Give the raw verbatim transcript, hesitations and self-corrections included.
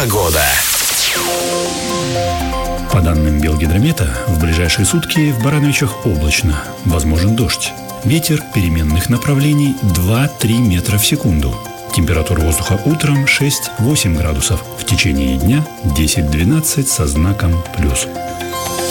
Погода. По данным Белгидромета, в ближайшие сутки в Барановичах облачно, возможен дождь. Ветер переменных направлений два-три метра в секунду. Температура воздуха утром шесть-восемь градусов, в течение дня десять-двенадцать со знаком плюс.